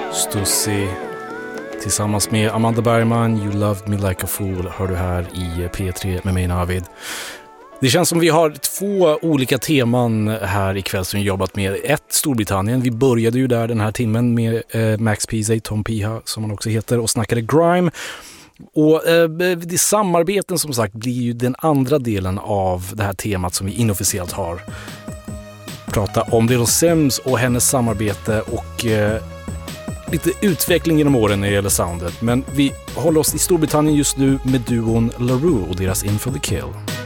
Stussy tillsammans med Amanda Bergman, You Loved Me Like a Fool, hör du här i P3 med mig Navid. Det känns som vi har två olika teman här ikväll som vi jobbat med. Ett, Storbritannien. Vi började ju där den här timmen med Max Peasy, Tom Piha som han också heter, och snackade grime. Och det samarbeten som sagt blir ju den andra delen av det här temat som vi inofficiellt har. Prata om Little Simz och hennes samarbete och lite utveckling genom åren när det gäller soundet. Men vi håller oss i Storbritannien just nu med duon LaRue och deras In for the Kill.